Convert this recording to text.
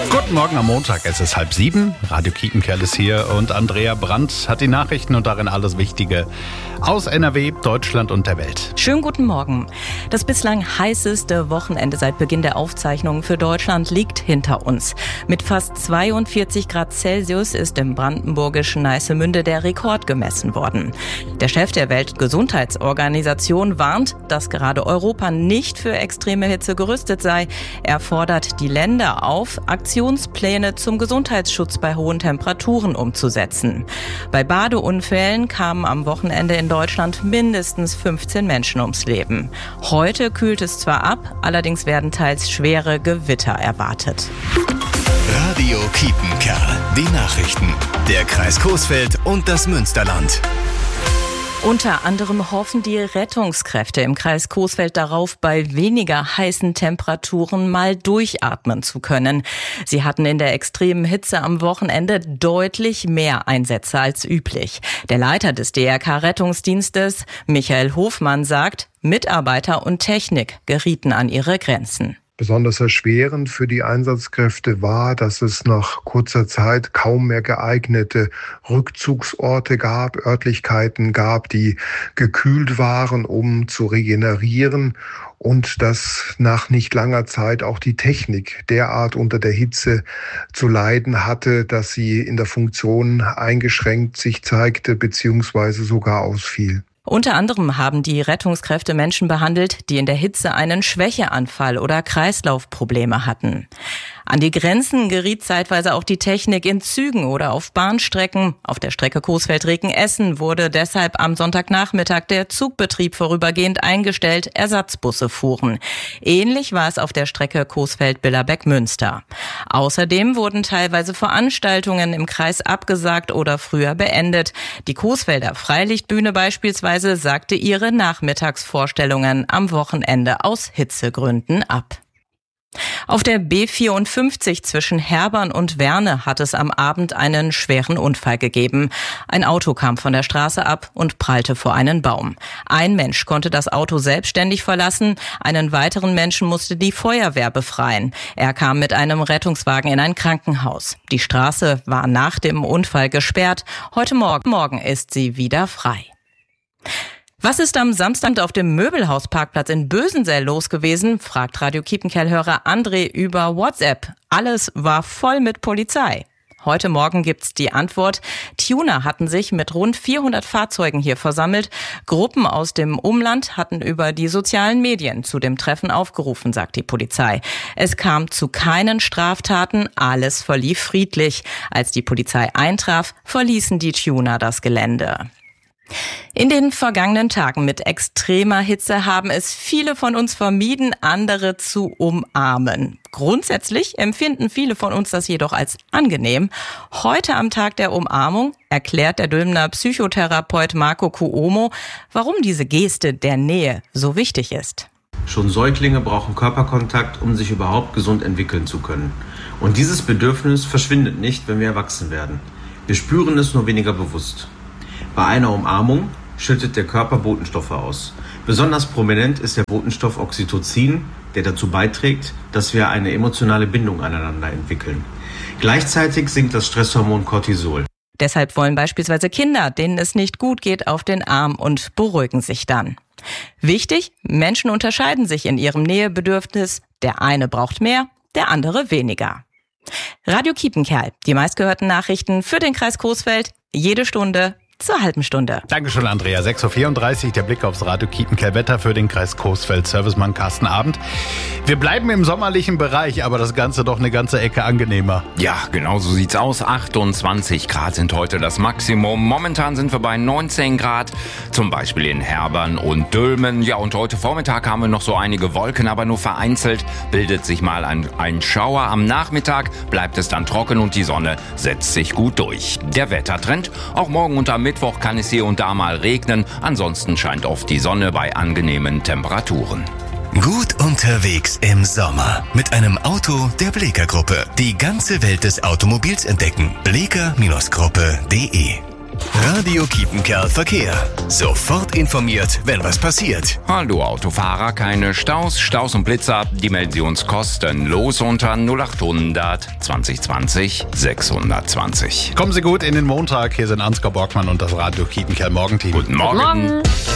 Guten Morgen am Montag, es ist 6:30. Radio Kiepenkerl ist hier und Andrea Brandt hat die Nachrichten und darin alles Wichtige aus NRW, Deutschland und der Welt. Schönen guten Morgen. Das bislang heißeste Wochenende seit Beginn der Aufzeichnungen für Deutschland liegt hinter uns. Mit fast 42 Grad Celsius ist im brandenburgischen Neissemünde der Rekord gemessen worden. Der Chef der Weltgesundheitsorganisation warnt, dass gerade Europa nicht für extreme Hitze gerüstet sei. Er fordert die Länder auf, Aktionspläne zum Gesundheitsschutz bei hohen Temperaturen umzusetzen. Bei Badeunfällen kamen am Wochenende in Deutschland mindestens 15 Menschen ums Leben. Heute kühlt es zwar ab, allerdings werden teils schwere Gewitter erwartet. Radio Kiepenkerl, die Nachrichten. Der Kreis Coesfeld und das Münsterland. Unter anderem hoffen die Rettungskräfte im Kreis Coesfeld darauf, bei weniger heißen Temperaturen mal durchatmen zu können. Sie hatten in der extremen Hitze am Wochenende deutlich mehr Einsätze als üblich. Der Leiter des DRK-Rettungsdienstes, Michael Hofmann, sagt, Mitarbeiter und Technik gerieten an ihre Grenzen. Besonders erschwerend für die Einsatzkräfte war, dass es nach kurzer Zeit kaum mehr geeignete Rückzugsorte gab, Örtlichkeiten gab, die gekühlt waren, um zu regenerieren, und dass nach nicht langer Zeit auch die Technik derart unter der Hitze zu leiden hatte, dass sie in der Funktion eingeschränkt sich zeigte bzw. sogar ausfiel. Unter anderem haben die Rettungskräfte Menschen behandelt, die in der Hitze einen Schwächeanfall oder Kreislaufprobleme hatten. An die Grenzen geriet zeitweise auch die Technik in Zügen oder auf Bahnstrecken. Auf der Strecke Coesfeld-Reken-Essen wurde deshalb am Sonntagnachmittag der Zugbetrieb vorübergehend eingestellt, Ersatzbusse fuhren. Ähnlich war es auf der Strecke Coesfeld-Billerbeck-Münster. Außerdem wurden teilweise Veranstaltungen im Kreis abgesagt oder früher beendet. Die Coesfelder Freilichtbühne beispielsweise sagte ihre Nachmittagsvorstellungen am Wochenende aus Hitzegründen ab. Auf der B54 zwischen Herbern und Werne hat es am Abend einen schweren Unfall gegeben. Ein Auto kam von der Straße ab und prallte vor einen Baum. Ein Mensch konnte das Auto selbstständig verlassen, einen weiteren Menschen musste die Feuerwehr befreien. Er kam mit einem Rettungswagen in ein Krankenhaus. Die Straße war nach dem Unfall gesperrt. Heute Morgen ist sie wieder frei. Was ist am Samstag auf dem Möbelhausparkplatz in Bösensee los gewesen, fragt Radio Kiepenkerl-Hörer André über WhatsApp. Alles war voll mit Polizei. Heute Morgen gibt's die Antwort. Tuner hatten sich mit rund 400 Fahrzeugen hier versammelt. Gruppen aus dem Umland hatten über die sozialen Medien zu dem Treffen aufgerufen, sagt die Polizei. Es kam zu keinen Straftaten, alles verlief friedlich. Als die Polizei eintraf, verließen die Tuner das Gelände. In den vergangenen Tagen mit extremer Hitze haben es viele von uns vermieden, andere zu umarmen. Grundsätzlich empfinden viele von uns das jedoch als angenehm. Heute am Tag der Umarmung erklärt der Dülmener Psychotherapeut Marco Cuomo, warum diese Geste der Nähe so wichtig ist. Schon Säuglinge brauchen Körperkontakt, um sich überhaupt gesund entwickeln zu können. Und dieses Bedürfnis verschwindet nicht, wenn wir erwachsen werden. Wir spüren es nur weniger bewusst. Bei einer Umarmung schüttet der Körper Botenstoffe aus. Besonders prominent ist der Botenstoff Oxytocin, der dazu beiträgt, dass wir eine emotionale Bindung aneinander entwickeln. Gleichzeitig sinkt das Stresshormon Cortisol. Deshalb wollen beispielsweise Kinder, denen es nicht gut geht, auf den Arm und beruhigen sich dann. Wichtig, Menschen unterscheiden sich in ihrem Nähebedürfnis. Der eine braucht mehr, der andere weniger. Radio Kiepenkerl, die meistgehörten Nachrichten für den Kreis Coesfeld, jede Stunde zur halben Stunde. Dankeschön, Andrea. 6:34 Uhr, der Blick aufs Radio Kiepenkerl-Wetter für den Kreis Coesfeld. Servicemann Carsten Abend. Wir bleiben im sommerlichen Bereich, aber das Ganze doch eine ganze Ecke angenehmer. Ja, genau so sieht's aus. 28 Grad sind heute das Maximum. Momentan sind wir bei 19 Grad, zum Beispiel in Herbern und Dülmen. Ja, und heute Vormittag haben wir noch so einige Wolken, aber nur vereinzelt bildet sich mal ein Schauer. Am Nachmittag bleibt es dann trocken und die Sonne setzt sich gut durch. Der Wettertrend, auch morgen und am Mittwoch kann es hier und da mal regnen. Ansonsten scheint oft die Sonne bei angenehmen Temperaturen. Gut unterwegs im Sommer mit einem Auto der Bleeker Gruppe. Die ganze Welt des Automobils entdecken. Bleeker-Gruppe.de Radio Kiepenkerl Verkehr. Sofort informiert, wenn was passiert. Hallo Autofahrer, keine Staus und Blitzer, die melden Sie uns kostenlos unter 0800 2020 620. Kommen Sie gut in den Montag. Hier sind Ansgar Borgmann und das Radio Kiepenkerl Morgenteam. Guten Morgen.